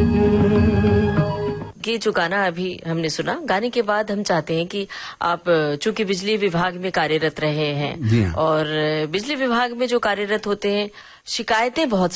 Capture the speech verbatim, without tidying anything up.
ये जो गाना अभी हमने सुना, गाने के बाद हम चाहते हैं कि आप चूंकि बिजली विभाग में कार्यरत रहे हैं जी हाँ। और बिजली विभाग में जो कार्यरत होते हैं शिकायतें बहुत